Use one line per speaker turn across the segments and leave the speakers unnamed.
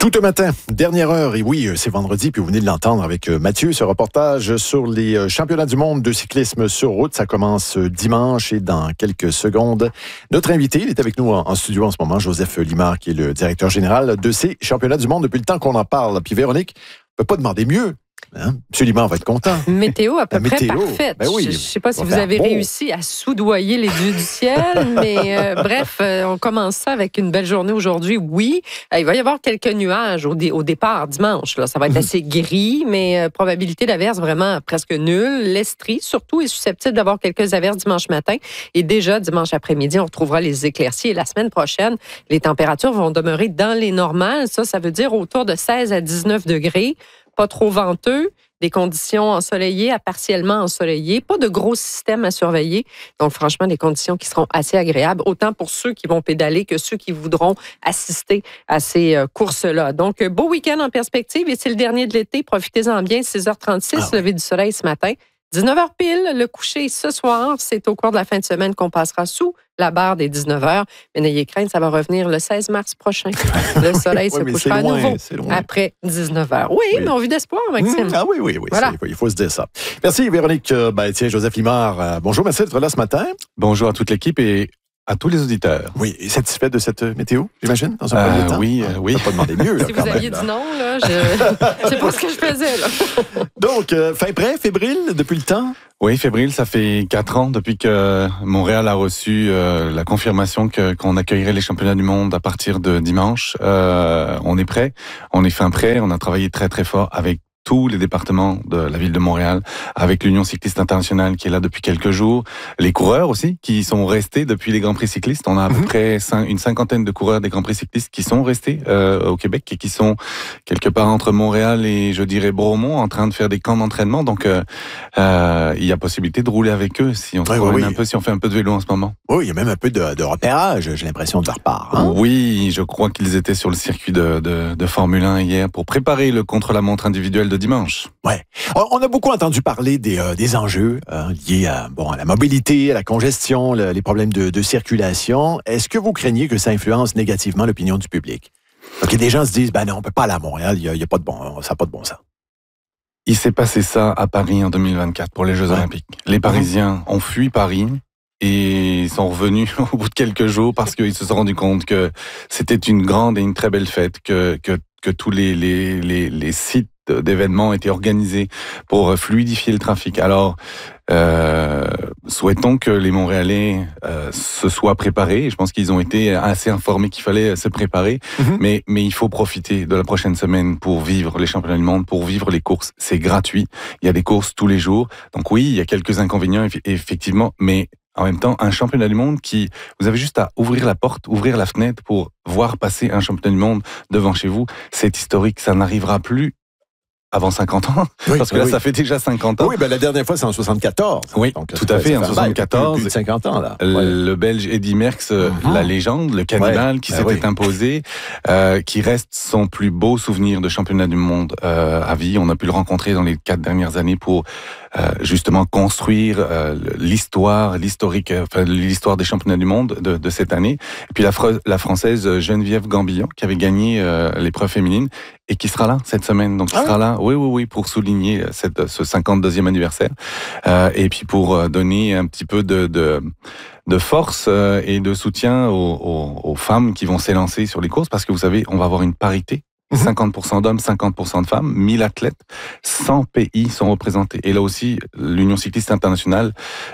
Tout un matin, dernière heure, et oui, c'est vendredi, puis vous venez de l'entendre avec Mathieu, ce reportage sur les championnats du monde de cyclisme sur route. Ça commence dimanche et dans quelques secondes. Notre invité, il est avec nous en studio en ce moment, Joseph Limard, qui est le directeur général de ces championnats du monde depuis le temps qu'on en parle. Puis Véronique, on ne peut pas demander mieux. Hein? M. Limard va être content.
Météo à peu près parfaite.
Ben oui,
je ne sais pas si vous avez réussi à soudoyer les dieux du ciel, mais bref, on commence ça avec une belle journée aujourd'hui. Oui, il va y avoir quelques nuages au départ dimanche. Là. Ça va être assez gris, mais probabilité d'averse vraiment presque nulle. L'Estrie, surtout, est susceptible d'avoir quelques averses dimanche matin. Et déjà, dimanche après-midi, on retrouvera les éclaircies. Et la semaine prochaine, les températures vont demeurer dans les normales. Ça veut dire autour de 16 à 19 degrés. Pas trop venteux, des conditions ensoleillées à partiellement ensoleillées, pas de gros systèmes à surveiller. Donc, franchement, des conditions qui seront assez agréables, autant pour ceux qui vont pédaler que ceux qui voudront assister à ces courses-là. Donc, beau week-end en perspective et c'est le dernier de l'été. Profitez-en bien. 6h36, lever du soleil ce matin. 19h pile, le coucher ce soir. C'est au cours de la fin de semaine qu'on passera sous la barre des 19h. Mais n'ayez crainte, ça va revenir le 16 mars prochain. Le soleil se couchera à nouveau après 19h. Oui, mais on vit d'espoir, Maxime.
Oui.
Voilà.
Il faut se dire ça. Merci, Véronique. Tiens, Joseph Limard, bonjour, merci d'être là ce matin.
Bonjour à toute l'équipe et à tous les auditeurs.
Oui, et satisfait de cette météo, j'imagine, dans un premier temps?
Oui.
On ne pas demander mieux. Là,
si vous aviez dit non, là, c'est pas ce que je faisais. Là.
Donc, fin prêt, fébrile, depuis le temps?
Oui, fébrile, ça fait 4 ans depuis que Montréal a reçu la confirmation qu'on accueillerait les championnats du monde à partir de dimanche. On est prêt, on est fin prêt, on a travaillé très très fort avec tous les départements de la ville de Montréal, avec l'Union cycliste internationale qui est là depuis quelques jours, les coureurs aussi qui sont restés depuis les Grands Prix cyclistes. On a à peu près une cinquantaine de coureurs des Grands Prix cyclistes qui sont restés au Québec et qui sont quelque part entre Montréal et, je dirais, Bromont, en train de faire des camps d'entraînement. Donc, il y a possibilité de rouler avec eux si on se promène un peu, si on fait un peu de vélo en ce moment.
Oui, il y a même un peu de repérage, j'ai l'impression, de leur part. Hein?
Oui, je crois qu'ils étaient sur le circuit de Formule 1 hier pour préparer le contre-la-montre individuel de dimanche.
Ouais. On a beaucoup entendu parler des enjeux liés à la mobilité, à la congestion, les problèmes de circulation. Est-ce que vous craignez que ça influence négativement l'opinion du public? OK, des gens se disent, non, on peut pas aller à Montréal, ça n'a pas de bon sens.
Il s'est passé ça à Paris en 2024 pour les Jeux Olympiques. Les Parisiens ont fui Paris et sont revenus au bout de quelques jours parce qu'ils se sont rendus compte que c'était une grande et une très belle fête, que tous les sites d'événements étaient organisés pour fluidifier le trafic. Alors, souhaitons que les Montréalais se soient préparés. Je pense qu'ils ont été assez informés qu'il fallait se préparer. Mais il faut profiter de la prochaine semaine pour vivre les championnats du monde, pour vivre les courses. C'est gratuit. Il y a des courses tous les jours. Donc oui, il y a quelques inconvénients, effectivement, mais en même temps, un championnat du monde vous avez juste à ouvrir la porte, ouvrir la fenêtre pour voir passer un championnat du monde devant chez vous. C'est historique. Ça n'arrivera plus avant 50 ans, parce que là, ça fait déjà 50 ans.
Oui, la dernière fois, c'est en 74.
Oui, donc, tout à fait, en 74.
Plus de 50 ans, là.
Le Belge Eddy Merckx, la légende, le cannibale qui s'était imposé, qui reste son plus beau souvenir de championnat du monde à vie. On a pu le rencontrer dans les 4 dernières années pour justement construire l'histoire des championnats du monde de cette année. Et puis la Française Geneviève Gambillon, qui avait gagné l'épreuve féminine, et qui sera là cette semaine. Donc, qui sera là, oui, pour souligner ce 52e anniversaire. Et puis pour donner un petit peu de force et de soutien aux femmes qui vont s'élancer sur les courses, parce que vous savez, on va avoir une parité. 50% d'hommes, 50% de femmes, 1000 athlètes, 100 pays sont représentés. Et là aussi, l'Union cycliste internationale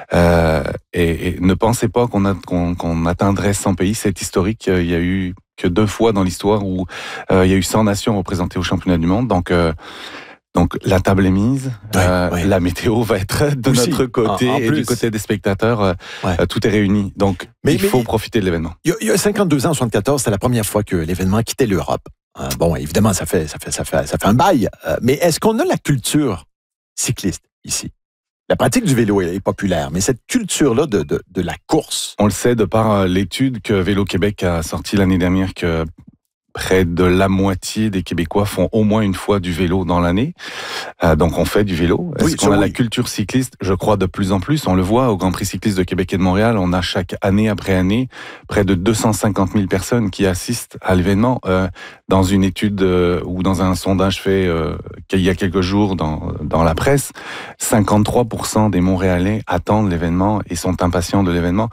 et ne pensez pas qu'on atteindrait 100 pays. C'est historique. Il y a eu que 2 fois dans l'histoire où il y a eu 100 nations représentées au championnat du monde. Donc la table est mise, la météo va être de notre côté et du côté des spectateurs, tout est réuni. Donc il faut profiter de l'événement.
Il y a 52 ans, en 74, c'était la première fois que l'événement quittait l'Europe. Évidemment, ça fait un bail. Mais est-ce qu'on a la culture cycliste ici? La pratique du vélo est populaire, mais cette culture-là de la course...
On le sait de par l'étude que Vélo Québec a sortie l'année dernière que près de la moitié des Québécois font au moins une fois du vélo dans l'année. Donc on fait du vélo. Est-ce qu'on a la culture cycliste? Je crois de plus en plus. On le voit au Grand Prix cycliste de Québec et de Montréal. On a chaque année après année près de 250 000 personnes qui assistent à l'événement. Dans une étude ou dans un sondage fait il y a quelques jours dans la presse, 53% des Montréalais attendent l'événement et sont impatients de l'événement.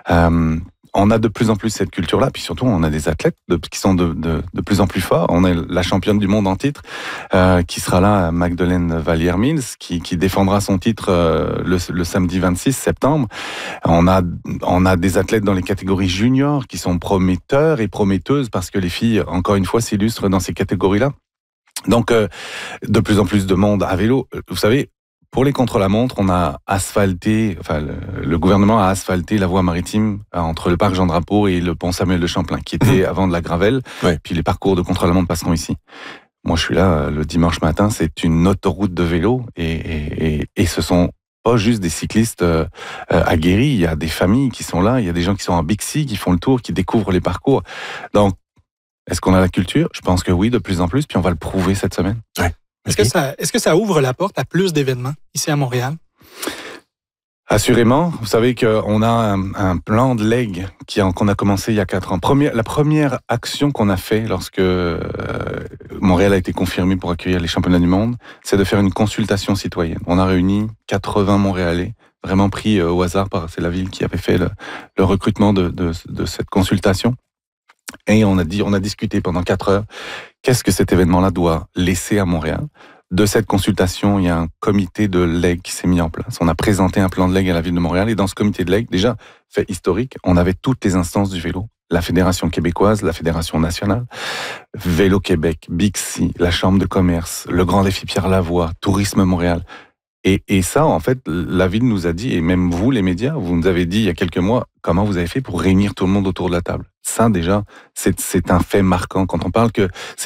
On a de plus en plus cette culture-là, puis surtout on a des athlètes qui sont de plus en plus forts. On a la championne du monde en titre qui sera là, Magdalene Vallière-Mills, qui défendra son titre le samedi 26 septembre. On a des athlètes dans les catégories juniors qui sont prometteurs et prometteuses parce que les filles, encore une fois, s'illustrent dans ces catégories-là. Donc, de plus en plus de monde à vélo. Vous savez, pour les contre-la-montre, on a asphalté, enfin, le gouvernement a asphalté la voie maritime entre le parc Jean-Drapeau et le pont Samuel de Champlain, qui était avant de la gravelle. Ouais. Puis les parcours de contre-la-montre passeront ici. Moi, je suis là le dimanche matin, c'est une autoroute de vélo et ce sont pas juste des cyclistes aguerris. Il y a des familles qui sont là, il y a des gens qui sont en Bixi, qui font le tour, qui découvrent les parcours. Donc, est-ce qu'on a la culture? Je pense que oui, de plus en plus, puis on va le prouver cette semaine.
Ouais.
Est-ce que ça ouvre la porte à plus d'événements ici à Montréal?
Assurément. Vous savez qu'on a un plan de legs qu'on a commencé il y a 4 ans. La première action qu'on a fait lorsque Montréal a été confirmé pour accueillir les championnats du monde, c'est de faire une consultation citoyenne. On a réuni 80 Montréalais, vraiment pris au hasard, c'est la ville qui avait fait le recrutement de cette consultation. Et on a discuté pendant 4 heures. Qu'est-ce que cet événement-là doit laisser à Montréal? De cette consultation, il y a un comité de legs qui s'est mis en place. On a présenté un plan de legs à la ville de Montréal. Et dans ce comité de legs, déjà, fait historique, on avait toutes les instances du vélo. La Fédération québécoise, la Fédération nationale, Vélo Québec, Bixi, la Chambre de commerce, le Grand Défi Pierre Lavoie, Tourisme Montréal. Et ça, en fait, la ville nous a dit, et même vous, les médias, vous nous avez dit il y a quelques mois, comment vous avez fait pour réunir tout le monde autour de la table. Ça, déjà, c'est un fait marquant. Quand on parle que